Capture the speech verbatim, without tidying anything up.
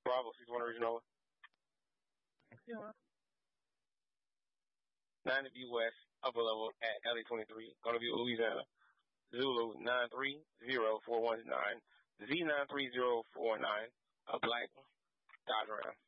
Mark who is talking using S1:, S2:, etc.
S1: Bravo six one original.
S2: Yeah.
S1: nine B West, upper level at L A twenty-three. Gonna be Louisiana. Zulu nine three zero four one nine. Z nine three zero four nine. A black Dodge Ram.